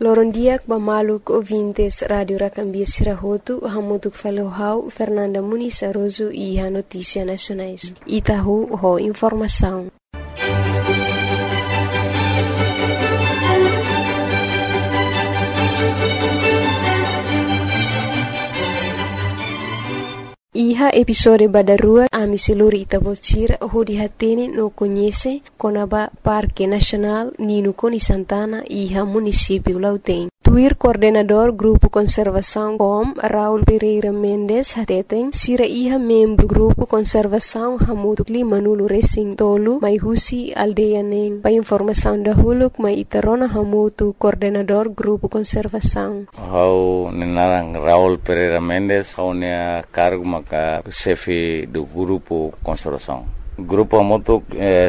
Lorondiak Bamaluk ouvintes Radio Racambia Sirahotu, Hamutuk Falohau, Fernanda Muniz Aroso e a Notícia Nacionais. Itahu, ho informação. Iha episode badarua ami seluri Itabocira hodi hatene no conhece Conaba Parque Nacional Nino Coni Santana iha município Lautém. Tuir coordenador Grupo Conservação com Raul Pereira Mendes hateten sira iha membro Grupo Conservação Hamutuk Limanulo Racing Tolu mai husi aldeia neng. Pa informação da huluk mai itarona Hamutu coordenador Grupo Conservação. Hau nenarang Raul Pereira Mendes hau nea cargo maka chefe do Grupo Conservação. Grupo Hamutuk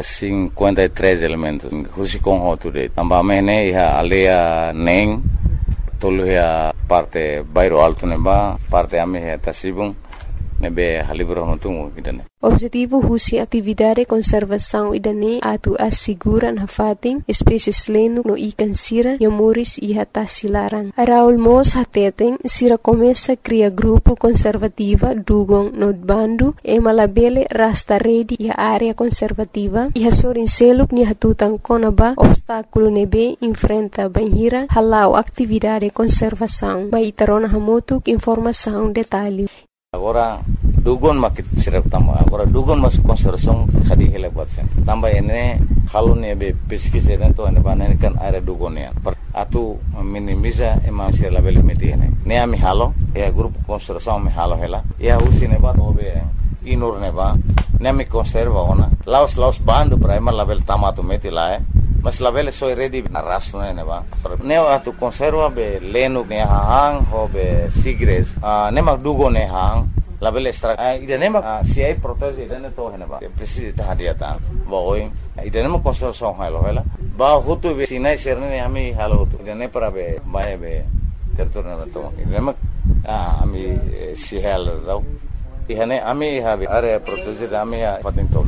53 elementos. Husi com hotude. Amba mene iha aldeia neng. Tolu ya parte Bairro Alto neba, parte ame ya Tasibung, nebe halibro notungo idane. Objetivo husi atividade conservação idane atu asiguran hafating espécies lenu no ikan sira yamuris iha tasilarang. Raul Mos hateten sira começa cria grupo conservativa dugong no bandu e malabele rasta redi iha área conservativa iha sorin seluk ni hatutang konaba obstáculo nebe enfrenta banhira halau atividade conservação. Mai tarona hamutuk informação detalhe. Agora dugon makit sirap tamba agora dugon mas conservação khadi hele batsen tamba ene halone be pesquisa to ane banen kan area dugonia atu minimiza ema sir label metine ne ami halo e grupo conservação me halo hela e usine ba obe inur ne ba ne mi conserva ona laos bando prima label tamato metila mas label so ready na rasno ne ba ne atu conserva be lenu ne hang ho be sigres ne mag dugo ne hang label extra idane ma si ai protese idane to hena ba precisa ta hadiata boy idane ma conservação halo hela ba hutu be sinai serne ami halo hutu idane para be bae be territorio na to idane ma ami si halo rau ihane ami habe area protese ami patin tolu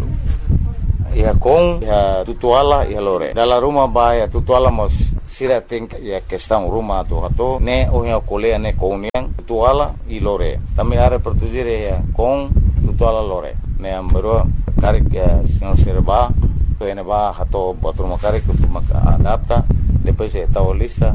iha com iha tutuala iha lore dalla rumah baia tutuala mos sira think ya questão rumah tu hato ne ohia kolea ne kouniang tutuala i lore tami are produzire ya com tutuala lore ne ambero karik ya senhor serba ene ba hato botruma karik tu maka adapta depois e tao lista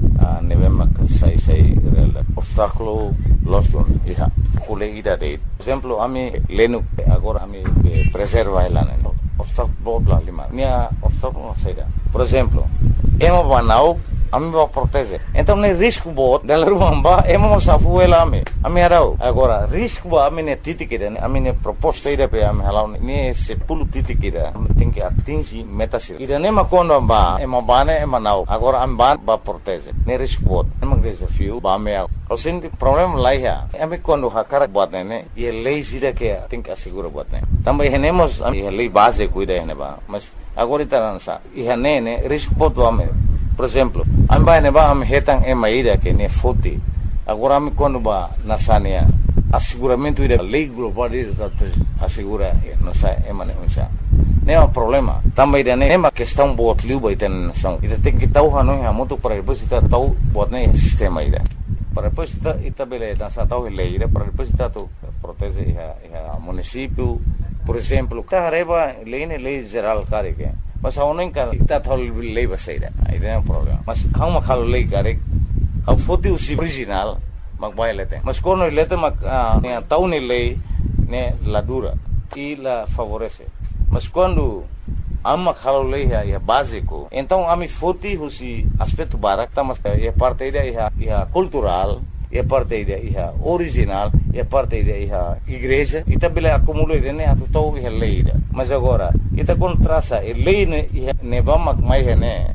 ne vem sai real obstáculo lostun iha kule ida de exemplo ami lenu agora ami preserva elane obstáculo lá lima minha obstáculo saída por exemplo ema banau ami ba protege então nem risco bot dela rumba ema safu ela ami arau agora risco ba ami ne titikida ami ne proposta ida pe ami halau ne se pulu titikida tem que atingir meta sir ida ne makondo ba ema bane ema nau agora ami ba protege ne risco bot ema desafio ba me o senti problema lá ya ami quando hakara bot ne e lei sida que tem que assegurar bot ne também renemos a lei base cuida ne ba mas agora itaransa e ne risco bot ba por exemplo, amba ne ba am hetang emaida que ne foti. Agora am quando ba nasania asseguramento ida lei global ida assegura nasa emane unsa. Ne é um problema. Também ida ne uma questão bot liu ba ida nação. Ida tem que tau hanu ha muito para depois ida tau bot ne sistema ida. Para depois ita bele nasa tau lei ida para depois ita tu protege a município. Por exemplo, carreba lei geral carike. Mas a unen ka ita thol lei basaida ai não problema mas hang ma khalo lei kare a foti usi original mag bailete mas kono lete mag ne tau ni lei ne la dura e la favorece mas quando amma khalo lei é básico então ami foti usi aspecto barak ta mas é parte ida é cultural é parte ida é original é parte ida é igreja e também acumula ida ne atu tau é lei ida mas agora ita contrasa e lei ne vamos mais ne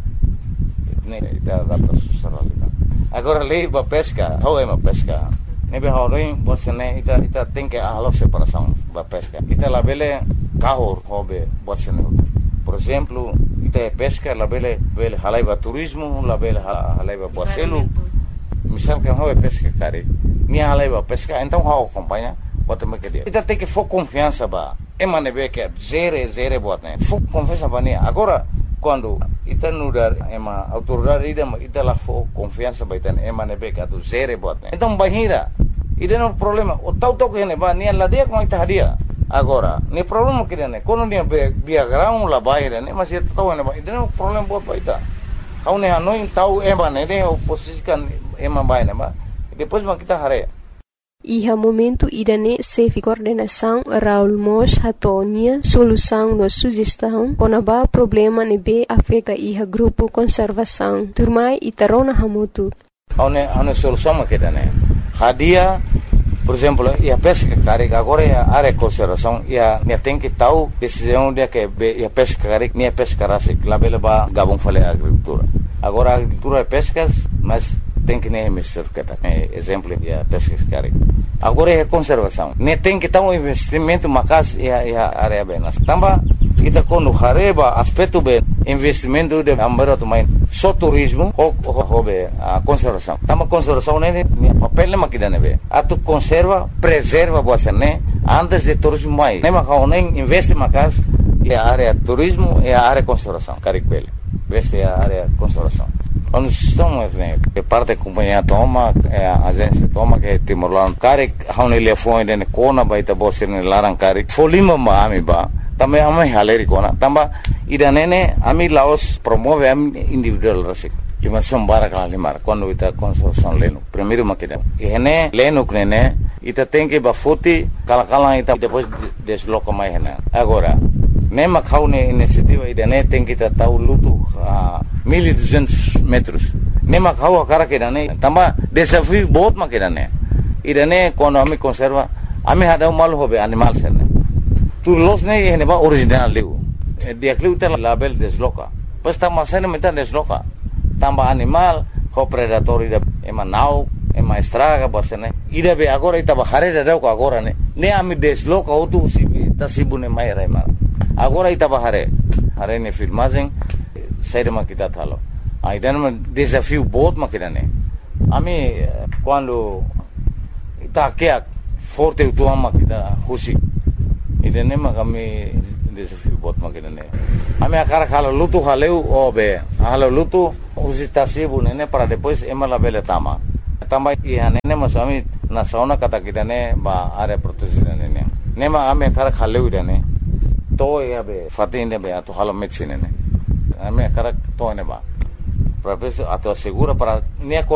ita data susaralina agora lei ba pesca how é uma pesca ne be haurin você ne ita tem que a separação ba pesca ita la bele carro hobe você ne por exemplo ita pesca la bele halaiba turismo la bele halaiba boacelo misal que how é pesca cara ni halaiba pesca então how acompanha bota me que dia ita tem que for confiança ba emane be que zere botne fu confiança ba ni agora quando ita nudar ema autoridade ita la fo confiança baitan ema nebe ka tu zere botne então bahira ida no problema o tau que ne ba ni la dia com ita hadia agora ni problema que ne quando ni background la bahira ne mas ita tau ne ba ida no problema bot baita kau ne hanoi tau ema ne oposisikan ema ba ne ba depois ma kita hare. Iha momento idane sefi coordenação Raul Mos hatonia solução no sugestão konaba problema nebe afeta iha grupo conservação turmai itarona hamutu. Ane solução makidane. Hadia, por exemplo, ia pesca carik agora ia área conservação ia tem que tal decisão dia que ia pesca carik nem pesca rasik labela ba gabung fale agricultura. Agora a agricultura é pescas, mas tem que nem mistura que tá exemplo ia pesca carik. Agora é conservação. Nem tem que tal um investimento macas ia área bem. Tamba kita quando hareba aspecto bem investimento de ambara tu main só turismo hobe a conservação. Tamba conservação nem papel nem makidane be. Atu conserva, preserva você né antes de turismo mais. Nem macau nem investe macas e a área turismo e a área conservação. Carik bele. Veste a área conservação. Quando estamos que parte da companhia toma a agência toma que Timor-Leste carik haune telefone de kona baita bosse ne larang carik folima ma ami ba. Também a mãe haleri kona tamba idanene ami Laos promove ami individual rasik lima sombara kala limar quando ita construção leno primeiro makida ene leno knene ita tem que bafuti kala ita depois desloca mais hena agora nema kaune iniciativa idane tem que ta tau lutu 1200 metros nema kau akara kedane tamba desafio बहुत makidane idane quando ami conserva ami hada mal hobe animal serne tu los ne hene ba original leu dia kluta label desloca pas ta masane meta desloca tamba animal ho predator ida ema nau ema estraga basene ida be agora ita bahare da ko agora ne ami desloca o tu ta sibune mai rema agora ita bahare hare ne filmagem saída ma kita thalo aidan ma desafio बहुत makidane ami quando ita que forte o tu ama kita husi idane ma kami desafio बहुत makidane ami akara khalo lutu haleu obe halo lutu usita sibu nene para depois ema la bele tama ihane ne masami na sauna kata kidane ba are protection nene nema ami akara khaleu idane to ya be fatine be ato halo medicine nene ami akara to ne ba para ato segura para ne